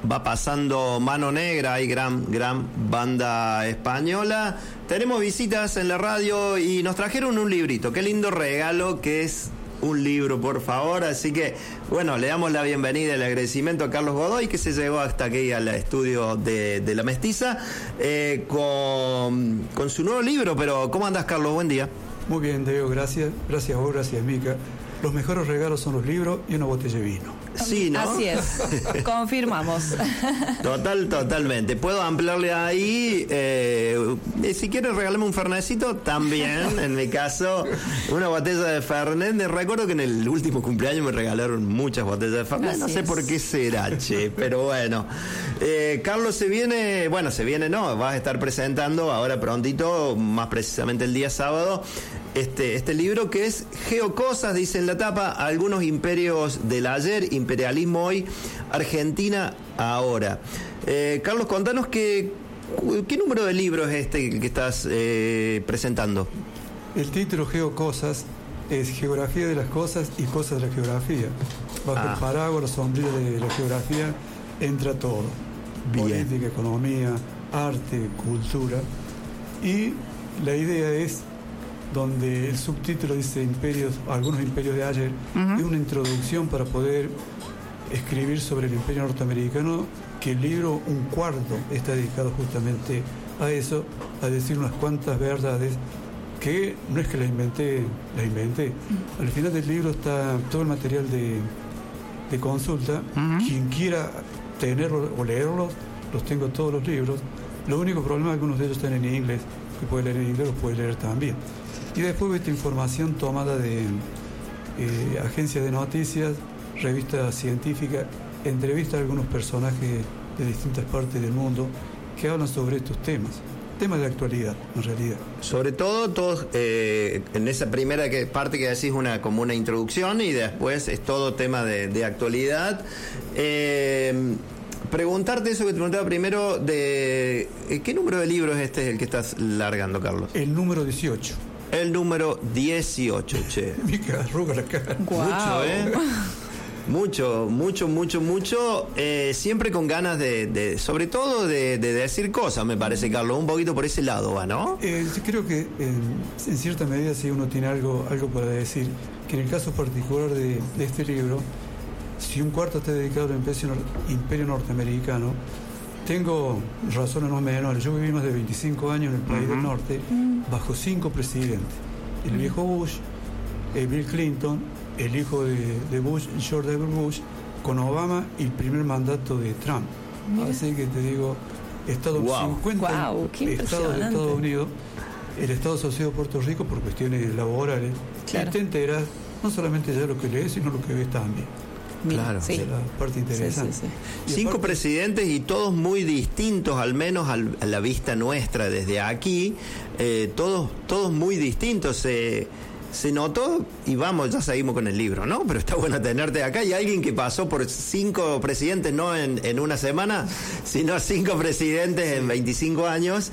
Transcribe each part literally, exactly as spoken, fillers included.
va pasando Mano Negra, hay gran, gran banda española. Tenemos visitas en la radio y nos trajeron un librito. Qué lindo regalo que es un libro, por favor. Así que, bueno, le damos la bienvenida y el agradecimiento a Carlos Godoy, que se llegó hasta aquí al estudio de, de La Mestiza, eh, con, con su nuevo libro. Pero, ¿cómo andás, Carlos? Buen día. Muy bien, Diego, gracias. Gracias a vos, gracias, Mica. Los mejores regalos son los libros y una botella de vino. Sí, ¿no? Así es, confirmamos. Total, totalmente. Puedo ampliarle ahí, eh, si quieres regalarme un fernecito, también, en mi caso, una botella de Fernet. Me recuerdo que en el último cumpleaños me regalaron muchas botellas de Fernet, Así no sé es. por qué será, che, pero bueno. Eh, Carlos, se viene, bueno, se viene, no, vas a estar presentando ahora prontito, más precisamente el día sábado, este, este libro que es Geocosas, dice en la tapa, algunos imperios del ayer, imperialismo hoy, Argentina ahora. Eh, Carlos, contanos qué, qué número de libro es este que estás eh, presentando. El título Geocosas es Geografía de las cosas y cosas de la geografía. Bajo Ah. el paraguas, la sombrilla de la geografía, entra todo. Bien. Política, economía, arte, cultura. Y la idea es, donde el subtítulo dice imperios, algunos imperios de ayer, uh-huh. es una introducción para poder escribir sobre el imperio norteamericano, que el libro, un cuarto, está dedicado justamente a eso, a decir unas cuantas verdades que no es que las inventé, las inventé. Uh-huh. Al final del libro está todo el material de, de consulta. Uh-huh. Quien quiera tenerlo o leerlos, los tengo todos los libros. Lo único problema es que algunos de ellos están en inglés, que puede leer en inglés, los puede leer también. Y después esta información tomada de eh, agencias de noticias, revistas científicas, entrevistas a algunos personajes de distintas partes del mundo que hablan sobre estos temas, temas de actualidad en realidad. Sobre todo, todos eh, en esa primera que, parte que decís una como una introducción y después es todo tema de, de actualidad. Eh, Preguntarte eso que te preguntaba primero, de ¿qué número de libros este es el que estás largando, Carlos? El número dieciocho. El número dieciocho, che. Mica, arruga la cara. Wow. Mucho, ¿eh? Mucho, mucho, mucho, mucho. Eh, siempre con ganas de, de sobre todo, de, de decir cosas, me parece, Carlos. Un poquito por ese lado va, ¿no? Eh, creo que en, en cierta medida, si uno tiene algo, algo para decir, que en el caso particular de, de este libro, si un cuarto está dedicado al imperio, imperio norteamericano, tengo razones no menores. Yo viví más de veinticinco años en el país uh-huh. del norte, bajo cinco presidentes. El viejo Bush, eh, Bill Clinton, el hijo de, de Bush, George W. Bush, con Obama y el primer mandato de Trump. Mira. Así que te digo, Estados wow. cincuenta wow, estados de Estados Unidos, el Estado Asociado de Puerto Rico por cuestiones laborales, claro. Y te enteras no solamente ya lo que lees, sino lo que ves también. Claro, sí. La parte interesante. Sí, sí, sí. Cinco aparte, presidentes y todos muy distintos, al menos al, a la vista nuestra desde aquí, eh, todos, todos muy distintos. Eh, se notó, y vamos, ya seguimos con el libro, ¿no? Pero está bueno tenerte acá. Y alguien que pasó por cinco presidentes, no en, en una semana, sino cinco presidentes en veinticinco años.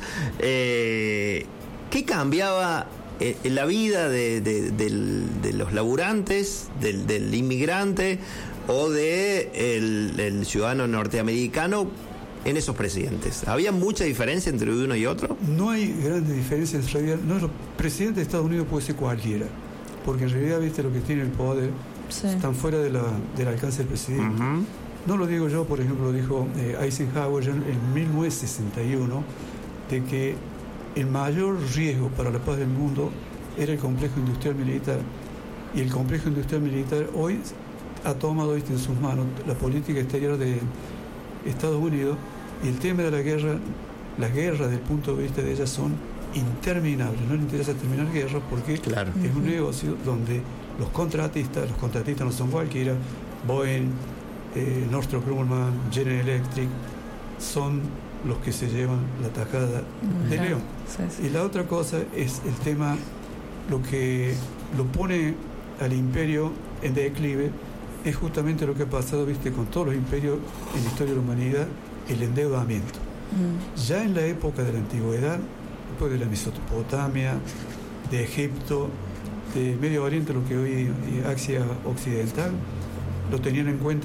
Eh, ¿Qué cambiaba en la vida de, de, de, de los laburantes, del, del inmigrante o de el, el ciudadano norteamericano en esos presidentes? ¿Había mucha diferencia entre uno y otro? No hay grandes diferencias en realidad. No, el presidente de Estados Unidos puede ser cualquiera, porque en realidad, viste, lo que tiene el poder, sí. están fuera de la, del alcance del presidente. Uh-huh. No lo digo yo, por ejemplo, lo dijo eh, Eisenhower en, en mil novecientos sesenta y uno, de que el mayor riesgo para la paz del mundo era el complejo industrial militar. Y el complejo industrial militar hoy ha tomado, ¿viste?, en sus manos la política exterior de Estados Unidos, y el tema de la guerra, las guerras desde el punto de vista de ellas son interminables. No le interesa terminar guerras porque claro. es un negocio donde los contratistas, los contratistas no son cualquiera, Boeing, eh, Northrop Grumman, General Electric, son los que se llevan la tajada uh-huh. de León. Sí, sí. Y la otra cosa es el tema, lo que lo pone al imperio en declive, es justamente lo que ha pasado, viste, con todos los imperios en la historia de la humanidad, el endeudamiento. Uh-huh. Ya en la época de la antigüedad, después de la Mesopotamia, de Egipto, de Medio Oriente, lo que hoy es Asia Occidental, lo tenían en cuenta